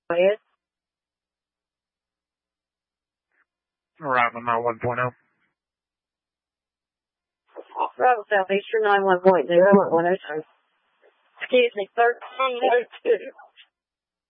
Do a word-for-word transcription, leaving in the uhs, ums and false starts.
ahead. Arrival nine one point oh. Arrival Southeastern nine one point zero, one oh two. Excuse me, thirteen oh two.